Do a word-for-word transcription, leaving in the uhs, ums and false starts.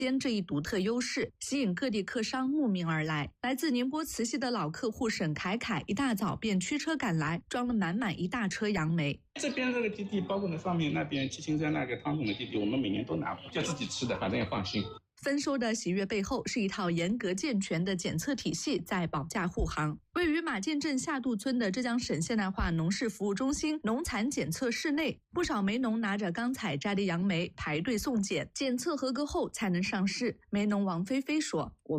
鲜这一独特优势，吸引各地客商慕名而来。来自宁波慈溪的老客户沈凯凯一大早便驱车赶来，装了满满一大车杨梅。 这边这个基地，包括呢上面那边七星山那个汤总的基地，我们每年都拿，就自己吃的，反正也放心。 丰收的喜悦背后是一套严格健全的检测体系在保驾护航。位于马涧镇下渡村的浙江省现代化农事服务中心农残检测室内，不少梅农拿着刚采摘的杨梅排队送检，检测合格后才能上市。梅农王菲菲说：“ 我